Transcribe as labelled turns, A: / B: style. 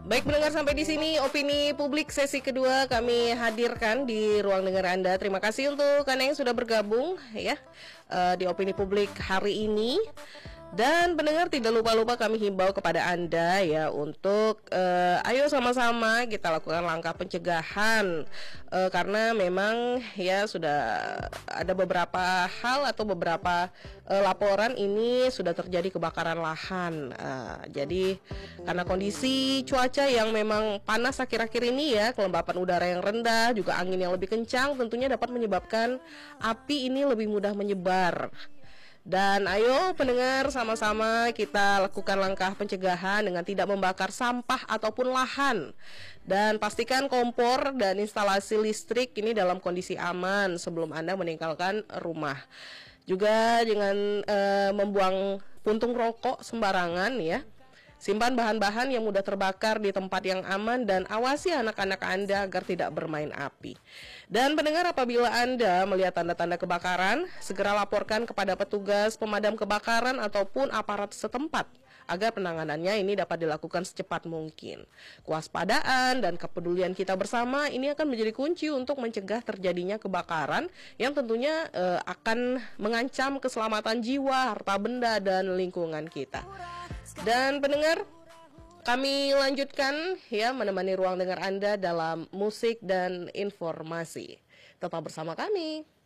A: Baik pendengar, sampai di sini opini publik sesi kedua kami hadirkan di ruang dengar Anda. Terima kasih untuk Anda yang sudah bergabung ya di opini publik hari ini. Dan pendengar, tidak lupa kami himbau kepada Anda ya untuk ayo sama-sama kita lakukan langkah pencegahan karena memang ya sudah ada beberapa hal atau beberapa laporan ini sudah terjadi kebakaran lahan. Jadi karena kondisi cuaca yang memang panas akhir-akhir ini ya, kelembapan udara yang rendah, juga angin yang lebih kencang tentunya dapat menyebabkan api ini lebih mudah menyebar. Dan ayo pendengar, sama-sama kita lakukan langkah pencegahan dengan tidak membakar sampah ataupun lahan. Dan pastikan kompor dan instalasi listrik ini dalam kondisi aman sebelum Anda meninggalkan rumah. Juga dengan membuang puntung rokok sembarangan ya. Simpan bahan-bahan yang mudah terbakar di tempat yang aman dan awasi anak-anak Anda agar tidak bermain api. Dan pendengar, apabila Anda melihat tanda-tanda kebakaran, segera laporkan kepada petugas pemadam kebakaran ataupun aparat setempat agar penanganannya ini dapat dilakukan secepat mungkin. Kewaspadaan dan kepedulian kita bersama ini akan menjadi kunci untuk mencegah terjadinya kebakaran yang tentunya akan mengancam keselamatan jiwa, harta benda, dan lingkungan kita. Dan pendengar, kami lanjutkan ya menemani ruang dengar Anda dalam musik dan informasi. Tetap bersama kami.